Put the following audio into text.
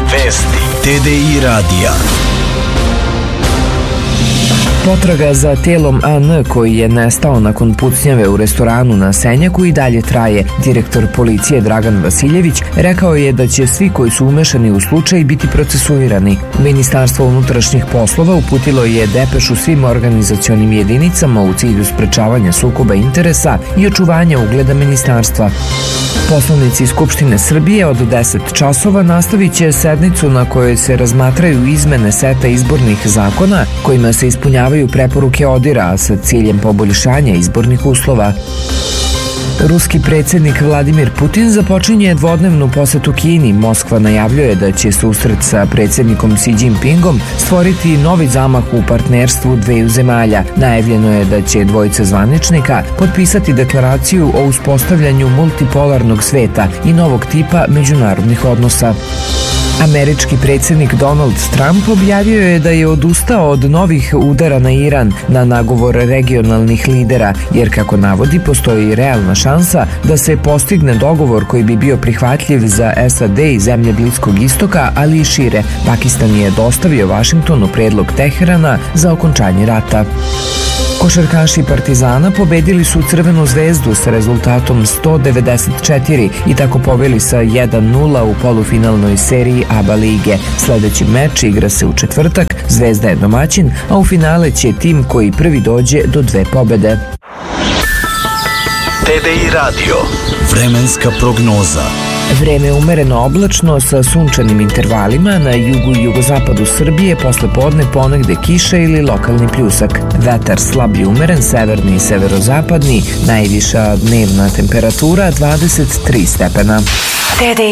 Vesti TDI radija. Potraga za telom AN koji je nestao nakon pucnjave u restoranu na Senjaku i dalje traje. Direktor policije Dragan Vasiljević rekao je da će svi koji su umešani u slučaj biti procesuirani. Ministarstvo unutrašnjih poslova uputilo je depešu svim organizacionim jedinicama u cilju sprečavanja sukoba interesa i očuvanja ugleda ministarstva. Poslanici Skupštine Srbije od 10 časova nastavit će sednicu na kojoj se razmatraju izmene seta izbornih zakona kojima se ispunjavaju preporuke ODIR-a sa ciljem poboljšanja izbornih uslova. Ruski predsjednik Vladimir Putin započinje dvodnevnu posetu Kini. Moskva najavljuje da će susret sa predsjednikom Xi Jinpingom stvoriti novi zamah u partnerstvu dveju zemalja. Najavljeno je da će dvojica zvaničnika potpisati deklaraciju o uspostavljanju multipolarnog sveta i novog tipa međunarodnih odnosa. Američki predsjednik Donald Trump objavio je da je odustao od novih udara na Iran na nagovor regionalnih lidera, jer kako navodi postoji realna šansa da se postigne dogovor koji bi bio prihvatljiv za SAD i zemlje Bliskog istoka, ali i šire. Pakistan je dostavio Vašingtonu predlog Teherana za okončanje rata. Košarkaši Partizana pobedili su Crvenu zvezdu sa rezultatom 194 i tako pobili sa 1-0 u polufinalnoj seriji ABA lige. Sljedeći meč igra se u četvrtak, Zvezda je domaćin, a u finale će tim koji prvi dođe do 2 pobede. TDI radio. Vremenska prognoza. Vreme umereno oblačno sa sunčanim intervalima, na jugu i jugozapadu Srbije posle podne ponegde kiša ili lokalni pljusak. Vetar slab i umeren, severni i severozapadni, najviša dnevna temperatura 23 stepena.